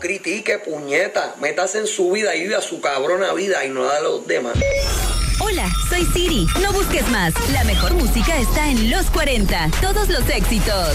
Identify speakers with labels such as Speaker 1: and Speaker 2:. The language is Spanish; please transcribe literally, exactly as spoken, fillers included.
Speaker 1: critique, puñeta. Métase en su vida y vive a su cabrona vida y no la de los demás.
Speaker 2: Hola, soy Siri. No busques más. La mejor música está en Los cuarenta. Todos los éxitos.